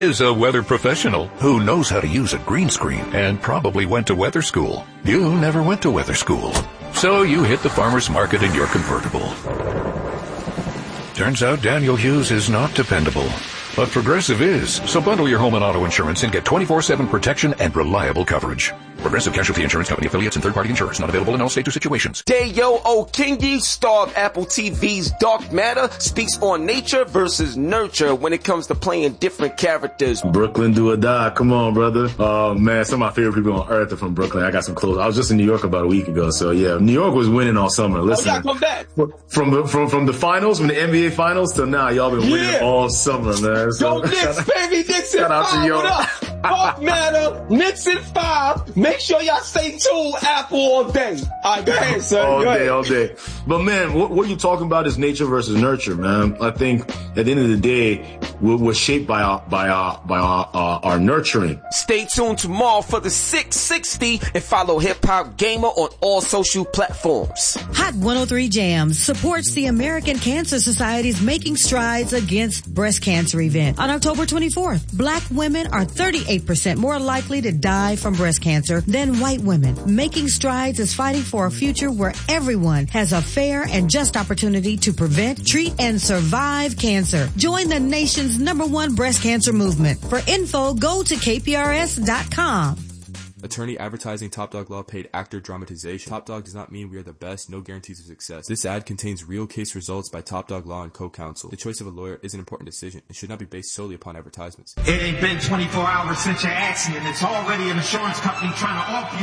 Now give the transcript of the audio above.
Is a weather professional who knows how to use a green screen and probably went to weather school. You never went to weather school. So you hit the farmer's market in your convertible. Turns out Daniel Hughes is not dependable. But Progressive is. So bundle your home and auto insurance and get 24/7 protection and reliable coverage. Progressive Casualty Insurance Company affiliates and third-party insurers. Not available in all states or situations. Dayo Okingi, star of Apple TV's Dark Matter, speaks on nature versus nurture when it comes to playing different characters. Brooklyn do or die. Come on, brother. Man, some of my favorite people on earth are from Brooklyn. I got some clothes. I was just in New York about a week ago. So yeah, New York was winning all summer. Listen, y'all come back. From the finals, from the NBA finals till now, y'all been winning all summer, man. So, Yo, Knicks, baby, Knicks in 5. What up? Dark Matter, Knicks in 5. Make sure y'all stay tuned. Apple all day. All right, go ahead, son. All day. But man, what you're talking about is nature versus nurture, man. I think at the end of the day, we're shaped by our nurturing. Stay tuned tomorrow for the 660 and follow Hip Hop Gamer on all social platforms. Hot 103 Jams supports the American Cancer Society's Making Strides Against Breast Cancer event on October 24th. Black women are 38% more likely to die from breast cancer than white women. Making Strides is fighting for a future where everyone has a fair and just opportunity to prevent, treat, and survive cancer. Join the nation's #1 breast cancer movement. For info, go to kprs.com. Attorney advertising Top Dog Law paid actor dramatization. Top Dog does not mean we are the best, no guarantees of success. This ad contains real case results by Top Dog Law and co-counsel. The choice of a lawyer is an important decision and should not be based solely upon advertisements. It ain't been 24 hours since your accident. It's already an insurance company trying to offer you